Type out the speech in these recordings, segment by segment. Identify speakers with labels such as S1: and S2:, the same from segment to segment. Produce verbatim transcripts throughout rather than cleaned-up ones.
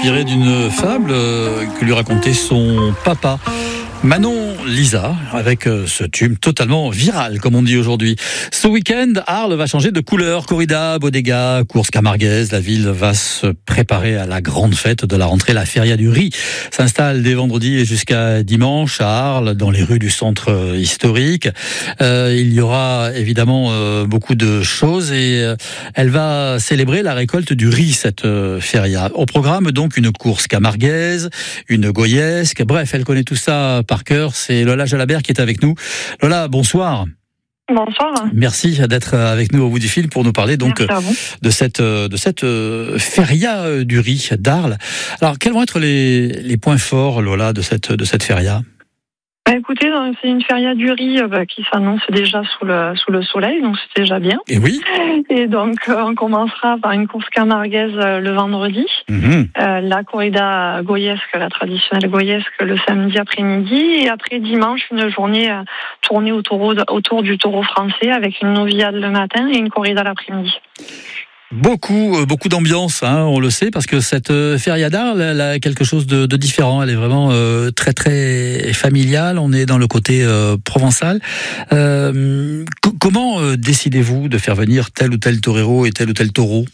S1: inspiré d'une fable euh, que lui racontait son papa. Manon Lisa, avec euh, ce tube totalement viral, comme on dit aujourd'hui. Ce week-end, Arles va changer de couleur. Corrida, bodega, course camarguaise. La ville va se préparer à la grande fête de la rentrée. La Feria du Riz s'installe dès vendredi et jusqu'à dimanche à Arles, dans les rues du centre euh, historique. Euh, il y aura évidemment euh, beaucoup de choses et euh, elle va célébrer la récolte du riz, cette euh, feria. Au programme, donc, une course camarguaise, une goyesque. Bref, elle connaît tout ça par cœur. C'est Lola Jalabert qui est avec nous. Lola, bonsoir.
S2: Bonsoir.
S1: Merci d'être avec nous au bout du fil pour nous parler donc de cette de cette feria du riz d'Arles. Alors, quels vont être les les points forts, Lola, de cette de cette feria?
S2: Bah, écoutez, c'est une feria du riz bah, qui s'annonce déjà sous le sous le soleil, donc c'est déjà bien.
S1: Et oui.
S2: Et donc euh, on commencera par une course camarguaise euh, le vendredi,
S1: Mmh.
S2: euh, la corrida goyesque, la traditionnelle goyesque, le samedi après-midi, et après dimanche une journée euh, tournée autour autour du taureau français avec une novillade le matin et une corrida l'après-midi.
S1: Beaucoup, beaucoup d'ambiance, hein, on le sait, parce que cette feria d'Arles, elle a quelque chose de, de différent. Elle est vraiment euh, très, très familiale. On est dans le côté euh, provençal. Euh, c- comment euh, décidez-vous de faire venir tel ou tel torero et tel ou tel taureau?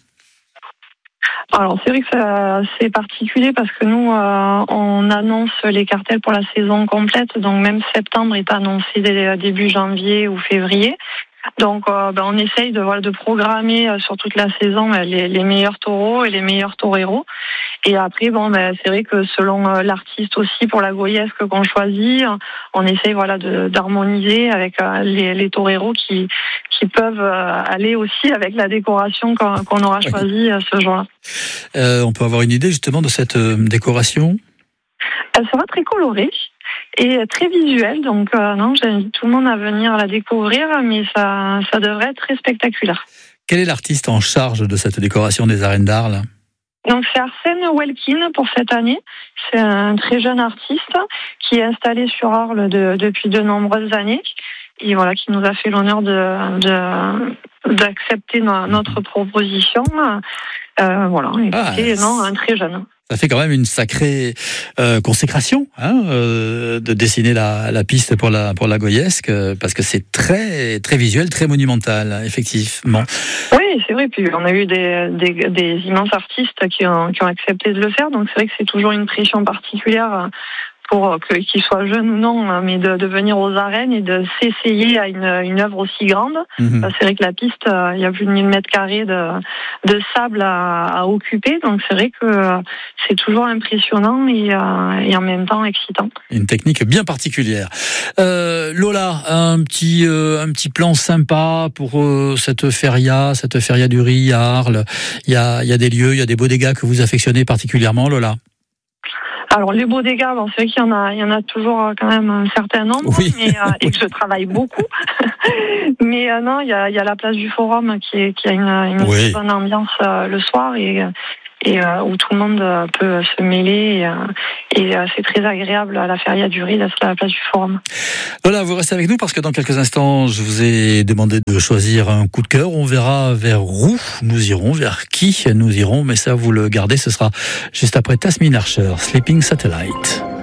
S2: Alors c'est vrai que ça, c'est particulier parce que nous euh, on annonce les cartels pour la saison complète, donc même septembre est annoncé dès début janvier ou février. Donc euh, ben, on essaye de, voilà, de programmer euh, sur toute la saison euh, les, les meilleurs taureaux et les meilleurs toreros. Et après, bon, ben, c'est vrai que selon euh, l'artiste aussi, pour la goyesque qu'on choisit, on essaye voilà, de, d'harmoniser avec euh, les, les toreros qui, qui peuvent euh, aller aussi avec la décoration qu'on, qu'on aura choisie euh, ce jour-là.
S1: Euh, on peut avoir une idée justement de cette euh, décoration?
S2: Elle sera très colorée et très visuelle, donc euh, non, j'invite tout le monde à venir la découvrir, mais ça, ça devrait être très spectaculaire.
S1: Quel est l'artiste en charge de cette décoration des arènes d'Arles?
S2: Donc c'est Arsène Welkin pour cette année. C'est un très jeune artiste qui est installé sur Arles de, depuis de nombreuses années et voilà, qui nous a fait l'honneur de, de d'accepter no, notre proposition. Euh, voilà, et
S1: ah,
S2: non, un très jeune.
S1: Ça fait quand même une sacrée euh, consécration, hein, euh, de dessiner la, la piste pour la pour la goyesque, euh, parce que c'est très très visuel, très monumental, effectivement.
S2: Oui, c'est vrai. Puis on a eu des, des, des immenses artistes qui ont, qui ont accepté de le faire, donc c'est vrai que c'est toujours une pression particulière pour que, qu'ils soient jeunes ou non, mais de, de venir aux arènes et de s'essayer à une, une œuvre aussi grande. Mmh. C'est vrai que la piste, il y a plus de mille mètres carrés de, de sable à, à occuper, donc c'est vrai que c'est toujours impressionnant et, et en même temps excitant.
S1: Une technique bien particulière. Euh, Lola, un petit, euh, un petit plan sympa pour euh, cette feria, cette feria du riz à Arles. Il y a, il y a des lieux, il y a des bodegas que vous affectionnez particulièrement, Lola?
S2: Alors les bodegas, bon, c'est vrai qu'il y en a, il y en a toujours quand même un certain nombre,
S1: oui.
S2: mais, euh, et que je travaille beaucoup. mais euh, non, il y a, il y a la place du Forum qui, est, qui a une, une
S1: oui.
S2: bonne ambiance euh, le soir et, et euh, où tout le monde euh, peut se mêler et, euh, et euh, c'est très agréable à la feria du riz d'être à la place du Forum.
S1: Voilà, vous restez avec nous parce que dans quelques instants, je vous ai demandé de choisir un coup de cœur. On verra vers où nous irons, vers qui nous irons, mais ça vous le gardez, ce sera juste après Tasmin Archer, Sleeping Satellite.